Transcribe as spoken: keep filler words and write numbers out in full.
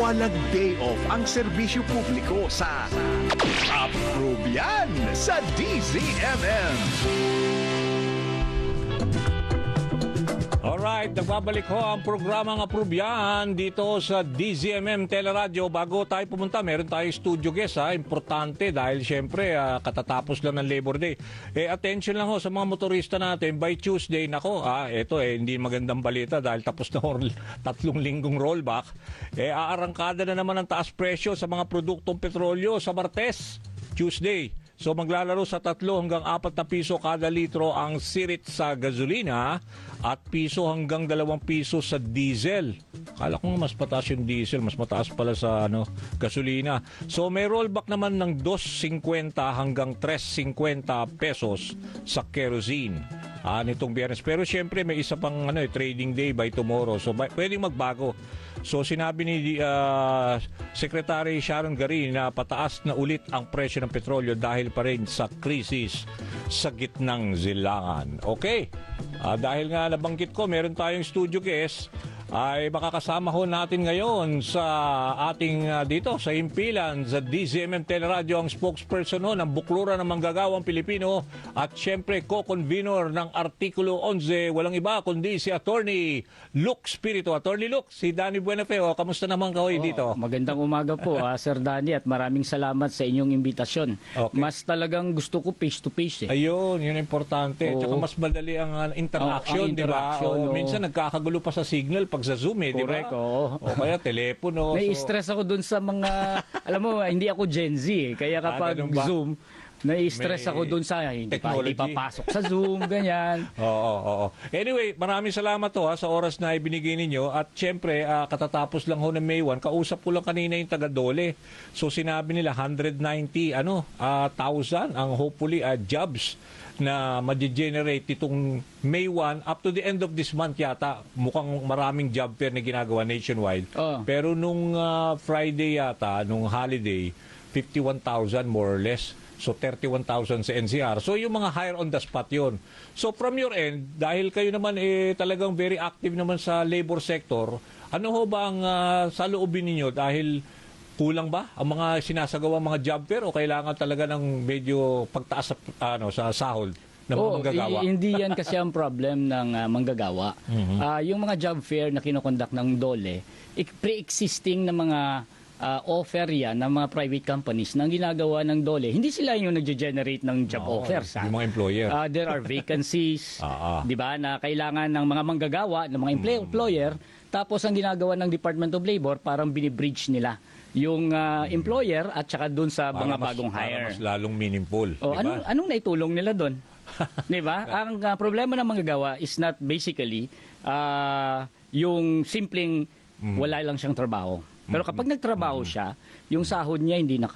walang day off ang serbisyo publiko sa Approve Yan sa D Z M M. Alright, nagbabalik ho ang programang Approve Yan dito sa D Z M M Teleradio. Bago tayo pumunta, meron tayong studio guest ha. Importante dahil syempre uh, katatapos lang ng Labor Day. Eh, attention lang ho sa mga motorista natin. By Tuesday, nako, ah, eto eh, hindi magandang balita dahil tapos na ho tatlong linggong rollback. Eh, aarangkada na naman ang taas presyo sa mga produktong petrolyo sa Martes, Tuesday. So maglalaro sa tatlo hanggang apat na piso kada litro ang sirit sa gasolina at piso hanggang dalawang piso sa diesel. Kala ko mas mataas yung diesel, mas mataas pala sa ano, gasolina. So may rollback naman ng two fifty hanggang three fifty pesos sa kerosene. Ah, nitong Biyernes. Pero siyempre may isa pang ano, eh, trading day by tomorrow. So by, pwedeng magbago. So sinabi ni uh, Secretary Sharon Garin na pataas na ulit ang presyo ng petrolyo dahil pa rin sa krisis sa gitnang silangan. Okay, uh, dahil nga nabanggit ko, meron tayong studio guest, ay makakasama ho natin ngayon sa ating uh, dito sa Impilan sa D Z M M Teleradio ang spokesperson ho ng Bukluran ng Manggagawang Pilipino at syempre co-convenor ng Artikulo eleven, walang iba kundi si Attorney Luke Spirito. Attorney Luke, si Danny Buenafeo, kamusta naman ka ho oh, dito? Magandang umaga po uh, Sir Danny, at maraming salamat sa inyong imbitasyon. Okay. Mas talagang gusto ko face to face eh. Ayun, yun importante. Oo. Tsaka mas madali ang uh, interaction, Oo, ang di ba? interaction, O, oo. minsan nagkakagulo pa sa signal pag sa Zoom eh, di ba? Correct, oo. O kaya telepono. Nai-stress ako dun sa mga, alam mo, hindi ako Gen Z eh. Kaya kapag Ah, ganun ba? Zoom, nai-stress May ako dun sa hindi pa, technology. hindi papasok sa Zoom, ganyan. Oo, oo, oo. Anyway, maraming salamat to ha, sa oras na ibinigay ninyo. At syempre, ah, katatapos lang ho ng May first, kausap ko lang kanina yung taga-Dole. So sinabi nila one hundred ninety ano, ah, thousand ang hopefully ah, jobs na ma-generate itong May first up to the end of this month yata. Mukhang maraming job fair na ginagawa nationwide. Oo. Pero nung ah, Friday yata, nung holiday, fifty-one thousand more or less. So thirty-one thousand sa N C R. So yung mga hire on the spot yun. So from your end, dahil kayo naman eh, talagang very active naman sa labor sector, ano ho ba ang uh, saloobin ninyo? Dahil kulang ba ang mga sinasagawa mga job fair o kailangan talaga ng medyo pagtaas sa, ano, sa sahod ng mga Oo, manggagawa? i- hindi yan kasi ang problem ng uh, manggagawa. Mhm. Ah, yung mga job fair na kinokondak ng Dole, ik- pre-existing na mga ah, offer yan ng mga private companies na ginagawa ng Dole. Hindi sila yung nagge-generate ng job Oo, offers. ha? yung mga employer. Ah, there are vacancies, Ah, ah. 'di ba, na kailangan ng mga manggagawa, ng mga emple- employer, tapos ang ginagawa ng Department of Labor parang binibridge nila yung ah, employer at saka doon sa Para mga mas- bagong para hire. mas lalong meaningful. Oh, di ba? anong anong naitulong nila doon? 'Di ba? Ang ah, problema ng manggagawa is not basically ah, yung simpleng wala lang siyang trabaho. Pero kapag nagtrabaho siya, yung sahod niya hindi naka